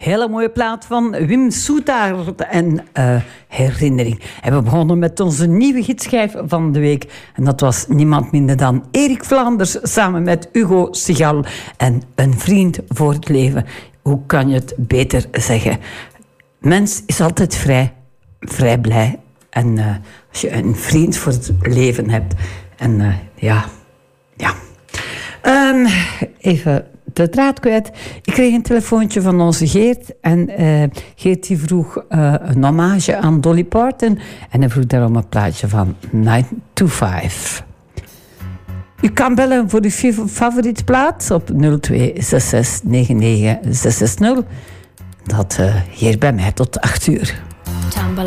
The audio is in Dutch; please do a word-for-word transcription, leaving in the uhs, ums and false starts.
hele mooie plaat van Wim Soetaert en uh, herinnering. En we begonnen met onze nieuwe hitschijf van de week. En dat was niemand minder dan Erik Vlaanders samen met Hugo Sigal en Een vriend voor het leven. Hoe kan je het beter zeggen? Mens is altijd vrij, vrij blij. En uh, als je een vriend voor het leven hebt. En uh, ja, ja. Um, even de draad kwijt. Ik kreeg een telefoontje van onze Geert. En uh, Geert die vroeg uh, een hommage aan Dolly Parton. En hij vroeg daarom een plaatje van nine to five. U kan bellen voor uw favoriete plaat op nul twee zes zes negen negen zes zes nul. Dat uh, hier bij mij tot acht uur.